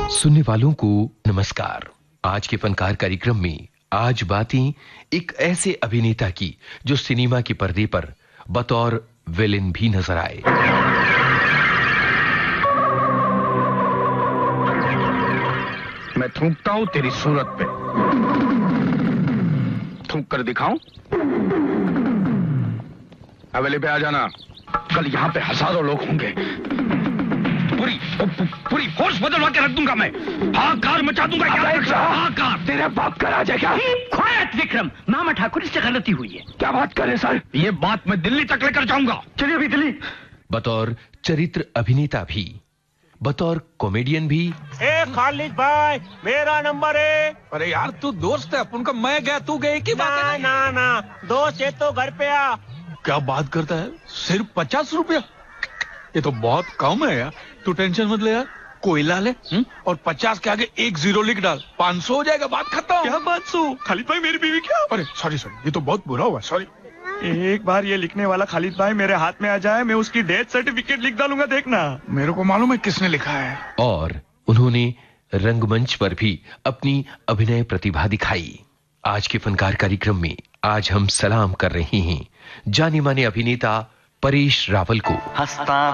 सुनने वालों को नमस्कार। आज के फनकार कार्यक्रम में आज बातें एक ऐसे अभिनेता की जो सिनेमा के पर्दे पर बतौर विलेन भी नजर आए। मैं थूकता हूं तेरी सूरत पे। थूक कर दिखाऊं? हवेली पे आ जाना। कल यहाँ पे हजारों लोग होंगे। पूरी फोर्स बदलवा के रख दूंगा मैं। हाहाकार मचा दूंगा। हाहाकार। तेरे बाप का राज है क्या? quiet विक्रम, मामा ठाकुर इससे गलती हुई है। क्या बात करे सर? ये बात मैं दिल्ली तक लेकर जाऊंगा। चलिए अभी दिल्ली। बतौर चरित्र अभिनेता भी, बतौर कॉमेडियन भी। ए खालिद भाई, मेरा नंबर है। अरे यार तू दोस्त है अपन का, मैं गया तू गए की बात है। ना दोस्त है तो घर पे आ। क्या बात करता है? सिर्फ 50 रुपया? ये तो बहुत कम है यार। तू टेंशन मत ले यार, कोयला ले और 50 के आगे एक जीरो लिख डाल, 500 हो जाएगा, बात खत्म। क्या 500? खालिद भाई मेरी बीवी क्या? अरे सॉरी ये तो बहुत बुरा हुआ, सॉरी। एक बार ये लिखने वाला खालिद भाई मेरे हाथ में आ जाए, मैं उसकी डेथ सर्टिफिकेट लिख डालूंगा, देखना। मेरे को मालूम है किसने लिखा है। और उन्होंने रंगमंच पर भी अपनी अभिनय प्रतिभा दिखाई। आज के फनकार कार्यक्रम में आज हम सलाम कर रहे हैं जाने माने अभिनेता परेश रावल को। हंसता